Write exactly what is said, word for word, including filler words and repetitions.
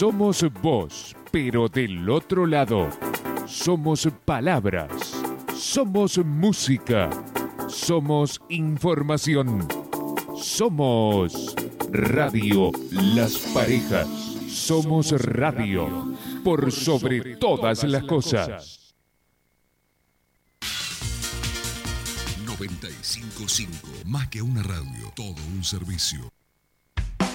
Somos voz, pero del otro lado. Somos palabras. Somos música. Somos información. Somos Radio Las Parejas. Somos radio. Por sobre todas las cosas. noventa y cinco punto cinco. Más que una radio, todo un servicio.